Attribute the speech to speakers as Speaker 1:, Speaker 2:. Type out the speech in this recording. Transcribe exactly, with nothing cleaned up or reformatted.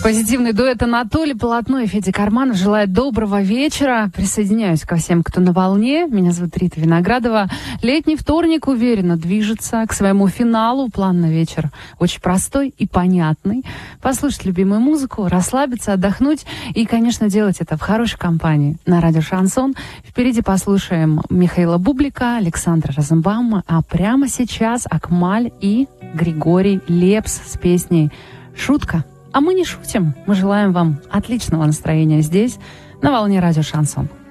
Speaker 1: Позитивный дуэт Анатолий Полотно и Федя Карманов желает доброго вечера. Присоединяюсь ко всем, кто на волне. Меня зовут Рита Виноградова. Летний вторник уверенно движется к своему финалу. План на вечер очень простой и понятный. Послушать любимую музыку, расслабиться, отдохнуть и, конечно, делать это в хорошей компании. На радио «Шансон» впереди послушаем Михаила Бублика, Александра Розенбаума, а прямо сейчас Акмаль и Григорий Лепс с песней «Шутка». А мы не шутим. Мы желаем вам отличного настроения здесь, на волне радио «Шансон».